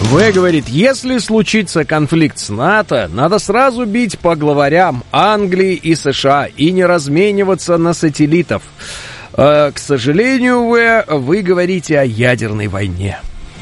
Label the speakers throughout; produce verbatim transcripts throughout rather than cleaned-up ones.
Speaker 1: Вэ говорит, если случится конфликт с НАТО, надо сразу бить по главарям Англии и США и не размениваться на сателлитов. Э, к сожалению, Вэ, вы говорите о ядерной войне.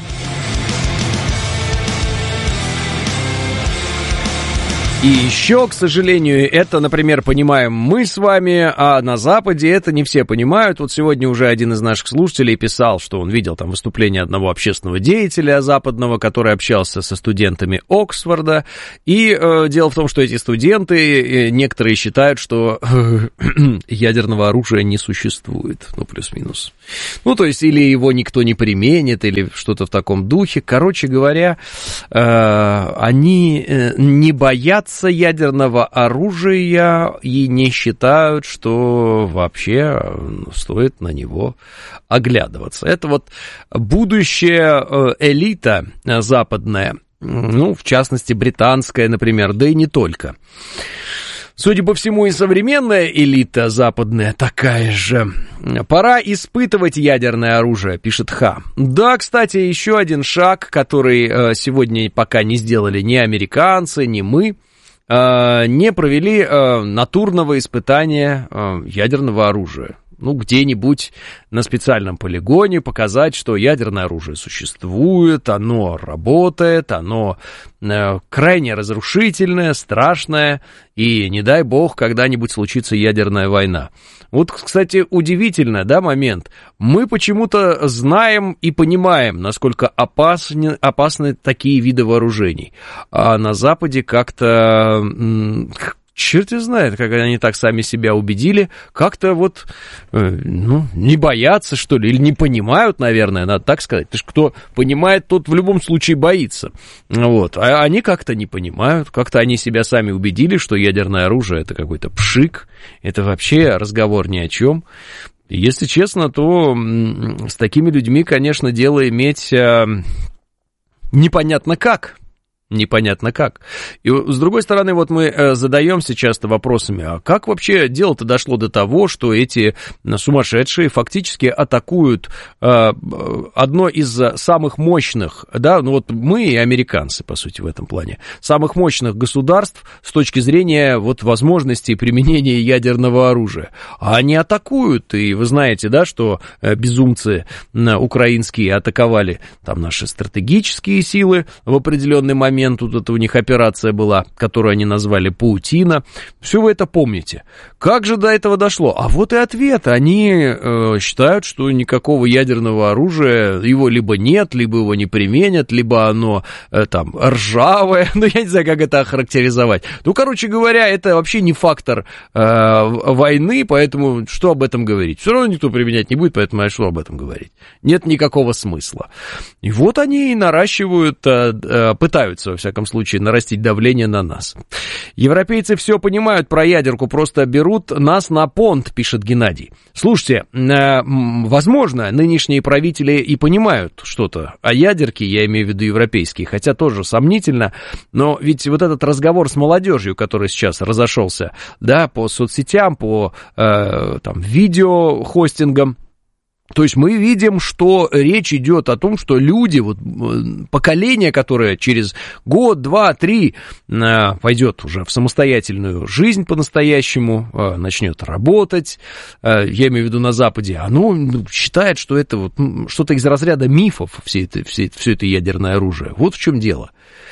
Speaker 1: И еще, к сожалению, это, например, понимаем мы с вами, а на Западе это не все понимают. Вот сегодня уже один из наших слушателей писал, что он видел там выступление одного общественного деятеля западного, который общался со студентами Оксфорда. И э, дело в том, что эти студенты, э, некоторые считают, что э, ядерного оружия не существует, ну, плюс-минус. Ну, то есть, или его никто не применит, или что-то в таком духе. Короче говоря, э, они э, не боятся ядерного оружия и не считают, что вообще стоит на него оглядываться. Это вот будущая элита западная, ну, в частности, британская, например, да и не только. Судя по всему, и современная элита западная такая же. Пора испытывать ядерное оружие, пишет Ха. Да, кстати, еще один шаг, который сегодня пока не сделали ни американцы, ни мы, не провели натурного испытания ядерного оружия. Ну, где-нибудь на специальном полигоне показать, что ядерное оружие существует, оно работает, оно э, крайне разрушительное, страшное, и, не дай бог, когда-нибудь случится ядерная война. Вот, кстати, удивительно, да, момент. Мы почему-то знаем и понимаем, насколько опасны, опасны такие виды вооружений. А на Западе как-то... М- Черт его знает, как они так сами себя убедили, как-то вот, э, ну, не боятся, что ли, или не понимают, наверное, надо так сказать. Потому что кто понимает, тот в любом случае боится. Вот. А они как-то не понимают, как-то они себя сами убедили, что ядерное оружие — это какой-то пшик, это вообще разговор ни о чем. Если честно, то с такими людьми, конечно, дело иметь э, непонятно как. Непонятно как. И с другой стороны, вот мы задаемся часто вопросами, а как вообще дело-то дошло до того, что эти сумасшедшие фактически атакуют одно из самых мощных, да, ну вот мы и американцы, по сути, в этом плане, самых мощных государств с точки зрения вот возможностей применения ядерного оружия. А они атакуют, и вы знаете, да, что безумцы украинские атаковали там наши стратегические силы в определенный момент. Тут это у них операция была, которую они назвали «Паутина». Все вы это помните. Как же до этого дошло? А вот и ответ. Они э, считают, что никакого ядерного оружия, его либо нет, либо его не применят, либо оно э, там ржавое. Ну, я не знаю, как это охарактеризовать. Ну, короче говоря, это вообще не фактор э, войны, поэтому что об этом говорить? Все равно никто применять не будет, поэтому а что об этом говорить? Нет никакого смысла. И вот они и наращивают, э, э, пытаются во всяком случае, нарастить давление на нас. Европейцы все понимают про ядерку, просто берут нас на понт, пишет Геннадий. Слушайте, э, возможно, нынешние правители и понимают что-то о ядерке, я имею в виду европейские, хотя тоже сомнительно, но ведь вот этот разговор с молодежью, который сейчас разошелся, да, по соцсетям, по э, там, видеохостингам, то есть мы видим, что речь идет о том, что люди, вот, поколение, которое через год, два, три пойдет уже в самостоятельную жизнь по-настоящему, начнет работать, я имею в виду на Западе, оно считает, что это вот что-то из разряда мифов, все это, все, все это ядерное оружие. Вот в чем дело.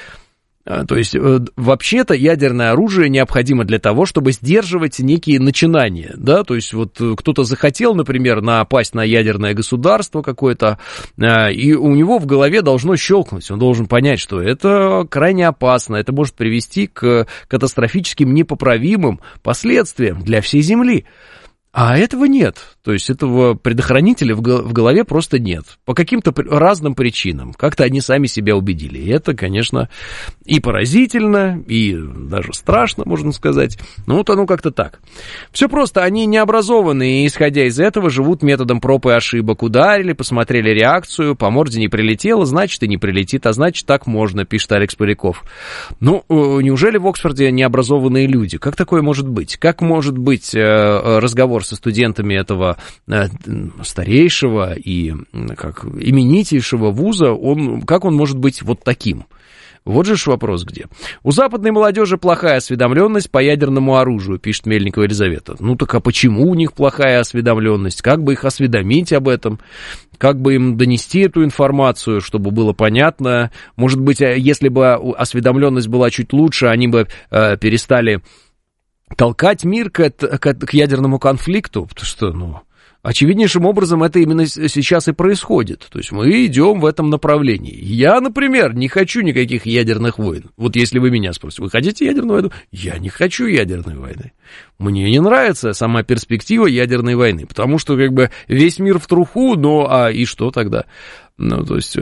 Speaker 1: То есть, вообще-то, ядерное оружие необходимо для того, чтобы сдерживать некие начинания, да, то есть, вот кто-то захотел, например, напасть на ядерное государство какое-то, и у него в голове должно щелкнуть, он должен понять, что это крайне опасно, это может привести к катастрофическим непоправимым последствиям для всей Земли. А этого нет, то есть этого предохранителя в голове просто нет, по каким-то разным причинам, как-то они сами себя убедили, и это, конечно, и поразительно, и даже страшно, можно сказать, ну вот оно как-то так. Все просто, они необразованные, и, исходя из этого, живут методом проб и ошибок, ударили, посмотрели реакцию, по морде не прилетело, значит и не прилетит, а значит так можно, пишет Алекс Поляков. Ну, неужели в Оксфорде необразованные люди, как такое может быть, как может быть разговор разговор со студентами этого э, старейшего и как, именитейшего вуза, он, как он может быть вот таким? Вот же ж вопрос где. У западной молодежи плохая осведомленность по ядерному оружию, пишет Мельникова Елизавета. Ну так а почему у них плохая осведомленность? Как бы их осведомить об этом? Как бы им донести эту информацию, чтобы было понятно? Может быть, если бы осведомленность была чуть лучше, они бы э, перестали толкать мир к, к, к ядерному конфликту? Потому что, ну... Очевиднейшим образом это именно сейчас и происходит. То есть мы идем в этом направлении. Я, например, не хочу никаких ядерных войн. Вот если вы меня спросите, вы хотите ядерную войну? Я не хочу ядерной войны. Мне не нравится сама перспектива ядерной войны, потому что как бы весь мир в труху, ну а и что тогда? Ну, то есть